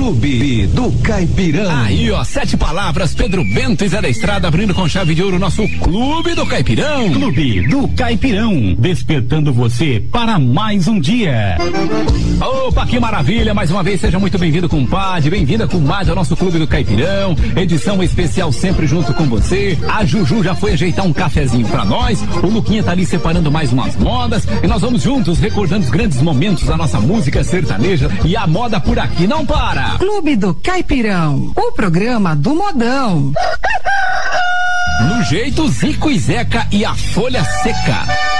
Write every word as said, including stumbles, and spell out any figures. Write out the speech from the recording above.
Clube do Caipirão. Aí, ó, sete palavras, Pedro Bento e Zé da Estrada abrindo com chave de ouro o nosso Clube do Caipirão. Clube do Caipirão, despertando você para mais um dia. Opa, que maravilha, mais uma vez seja muito bem-vindo, compadre, bem-vinda, comadre, ao nosso Clube do Caipirão, edição especial sempre junto com você. A Juju já foi ajeitar um cafezinho pra nós, o Luquinha tá ali separando mais umas modas e nós vamos juntos recordando os grandes momentos da nossa música sertaneja e a moda por aqui não para. Clube do Caipirão, o programa do modão. No jeito, Zico e Zeca e a Folha Seca.